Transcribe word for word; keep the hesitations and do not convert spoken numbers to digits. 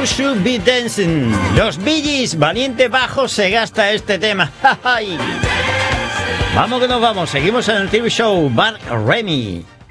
You Should Be Dancing. Los Bee Gees, valiente bajo se gasta este tema. Vamos que nos vamos, seguimos en el T V Show. Mark Remy.